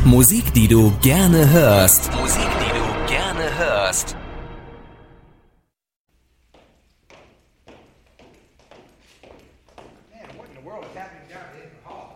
Musik, die du gerne hörst. Musik, die du gerne hörst. Man, what in the world is happening down here in the hall?